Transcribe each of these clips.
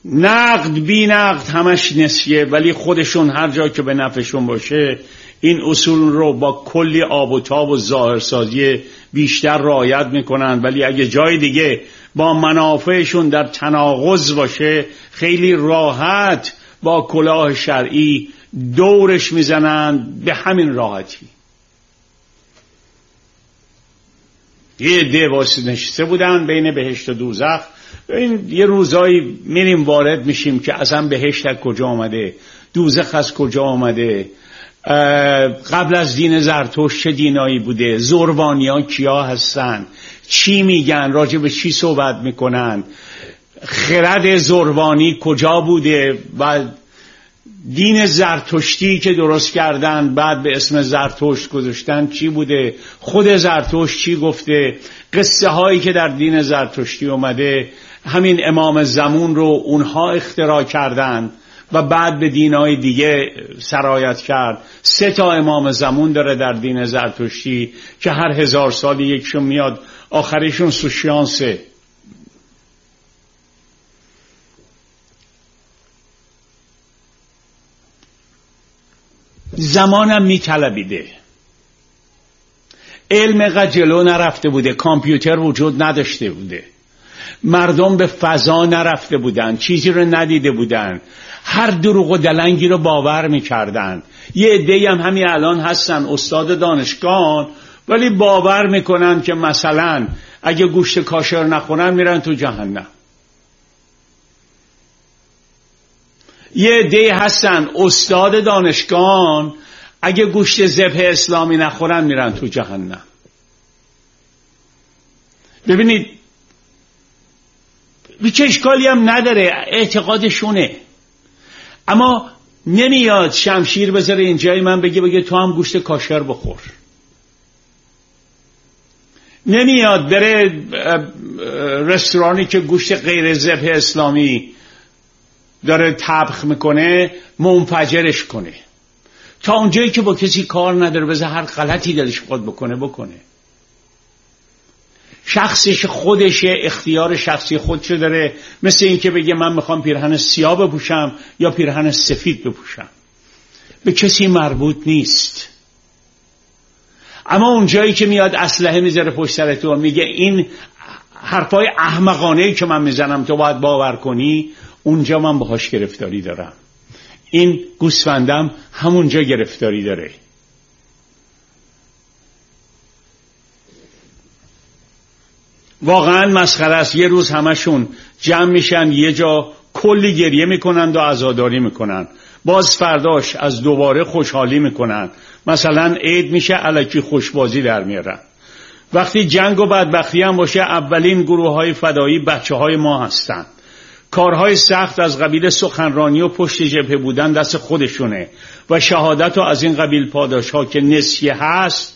نقد بی نقد همش نسیه، ولی خودشون هر جا که به نفعشون باشه این اصول رو با کلی آب و تاب و ظاهرسازی بیشتر رعایت میکنن، ولی اگه جای دیگه با منافعشون در تناقض باشه خیلی راحت با کلاه شرعی دورش میزنن. به همین راحتی یه عده واسه نشسته بودن بین بهشت و دوزخ. این یه روزایی میریم وارد میشیم که اصلا بهشت از کجا آمده، دوزخ از کجا آمده، قبل از دین زرتشت چه دینایی بوده، زروانیان کیا هستن، چی میگن، راجع به چی صحبت میکنن، خرد زروانی کجا بوده و دین زرتشتی که درست کردن بعد به اسم زرتشت گذاشتن چی بوده، خود زرتشت چی گفته، قصه هایی که در دین زرتشتی اومده همین امام زمان رو اونها اختراع کردن و بعد به دینهای دیگه سرایت کرد. 3 امام زمان داره در دین زرتشتی که هر 1000 سال یکشون میاد، آخرشون سوشیانسه. زمانم میطلبیده، علم قد جلو نرفته بوده، کامپیوتر وجود نداشته بوده، مردم به فضا نرفته بودن، چیزی رو ندیده بودن، هر دروغ و دلنگی رو باور میکردن. یه عده‌ای هم همین الان هستن استاد دانشگاه ولی باور میکنن که مثلا اگه گوشت کاشر نخورن میرن تو جهنم. یه عده‌ای هستن استاد دانشگاه اگه گوشت ذبح اسلامی نخورن میرن تو جهنم. ببینید هیچ اشکالی هم نداره، اعتقادشونه، اما نمیاد شمشیر بذاره اینجای من بگه تو هم گوشت کاشر بخور. نمیاد بره رستورانی که گوشت غیر ذبح اسلامی داره طبخ میکنه منفجرش کنه. تا اونجایی که با کسی کار نداره بذار هر غلطی دلش خود بکنه. شخصش خودشه، اختیار شخصی خودشو داره. مثل این که بگه من میخوام پیرهن سیاه بپوشم یا پیرهن سفید بپوشم، به کسی مربوط نیست. اما اونجایی که میاد اسلحه میذاره پشت سر تو و میگه این حرفای احمقانه‌ای که من میزنم تو باید باور کنی، اونجا من باهاش گرفتاری دارم. این گوسفندم همونجا گرفتاری داره. واقعا مسخره است. یه روز همشون جمع میشن یه جا، کلی گریه میکنند و عزاداری میکنن، باز فرداش از دوباره خوشحالی میکنن. مثلا عید میشه الکی خوشبازی در میارن. وقتی جنگ و بدبختی هم باشه اولین گروه های فدایی بچه های ما هستن. کارهای سخت از قبیل سخنرانی و پشت جبهه بودن دست خودشونه و شهادت و از این قبیل پاداش ها که نسیه هست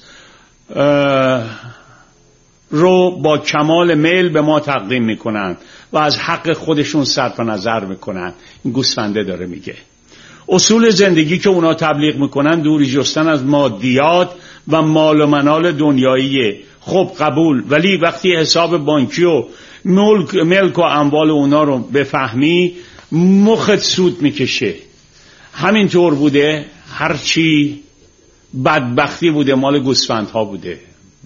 رو با کمال میل به ما تقدیم میکنن و از حق خودشون صرف نظر میکنن. این گوسفنده داره میگه اصول زندگی که اونا تبلیغ میکنن دوری جستن از مادیات و مال و منال دنیاییه. خب قبول، ولی وقتی حساب بانکی و ملک و اموال اونا رو بفهمی مخت سود میکشه. همینطور بوده، هرچی بدبختی بوده مال گوسفندها بوده.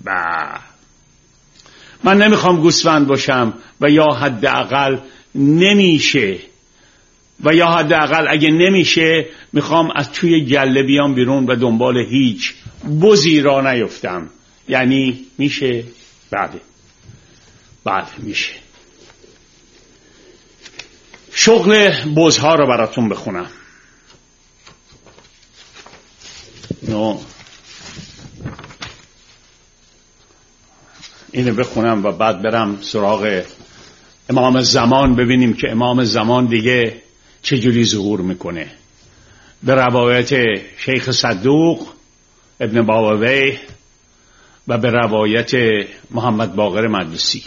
من نمیخوام گوسفند باشم و یا حداقل نمیشه، و یا حداقل اگه نمیشه میخوام از توی گله بیام بیرون و دنبال هیچ بزی را نیفتم. یعنی میشه؟ بله میشه. شغل بزها رو براتون بخونم. اینو بخونم و بعد برم سراغ امام زمان، ببینیم که امام زمان دیگه چجوری ظهور میکنه. به روایت شیخ صدوق ابن بابویه و به روایت محمد باقر مجلسی.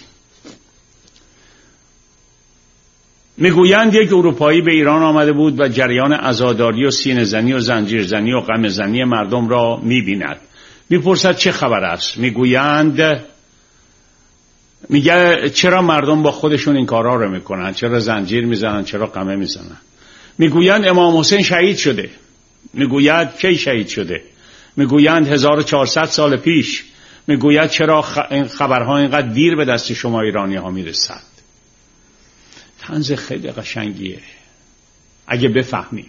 میگویند یک اروپایی به ایران آمده بود و جریان عزاداری و سینه زنی و زنجیر زنی و غم زنی مردم را میبیند. میپرسد چه خبر است؟ میگویند میگه چرا مردم با خودشون این کارا رو میکنن؟ چرا زنجیر میزنن؟ چرا قمه میزنن؟ میگویند امام حسین شهید شده. میگوید کی شهید شده؟ میگویند 1400 سال پیش. میگوید چرا این خبرها اینقدر دیر به دست شما ایرانی ها میرسد؟ طنز خیلی قشنگیه اگه بفهمیم.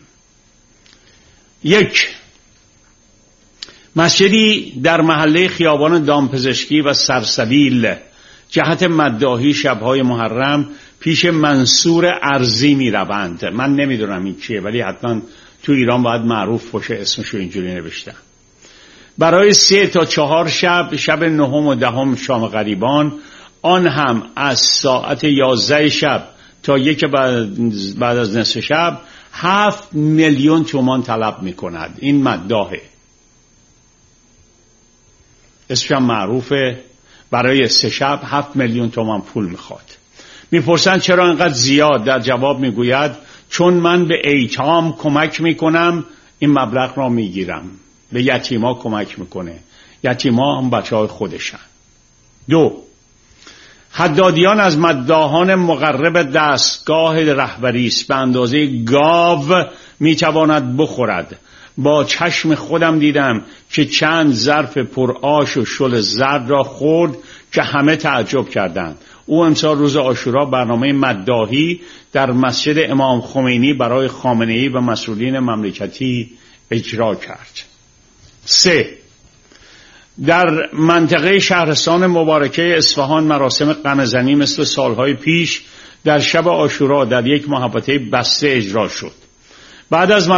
یک، مسجدی در محله خیابان دامپزشکی و سرسبیل جهت مداحی شبهای محرم پیش منصور ارزی می روند. من نمیدونم این چیه، ولی حتما تو ایران باید معروف باشه، اسمشو اینجوری نوشتن. برای 3 تا 4 شب 9 و 10 شام غریبان، آن هم از ساعت 11 شب تا 1 بعد از نصف شب 7 میلیون تومان طلب می کند. این مداحه، اسمشم معروفه. برای 3 شب 7 میلیون تومان پول میخواد. میپرسن چرا اینقدر زیاد؟ در جواب میگوید چون من به ایتام کمک میکنم این مبلغ را میگیرم. به یتیما کمک میکنه. یتیما هم بچه های خودشن. 2، حدادیان از مداحان مقرب دستگاه رهبری است. به اندازه گاو میتواند بخورد. با چشم خودم دیدم که چند ظرف پر آش و شل زرد را خورد که همه تعجب کردند. او امسال روز عاشورا برنامه مداحی در مسجد امام خمینی برای خامنه‌ای و مسئولین مملکتی اجرا کرد. 3، در منطقه شهرستان مبارکه اصفهان مراسم قمه‌زنی مثل سالهای پیش در شب عاشورا در یک محوطه بسته اجرا شد. بعد از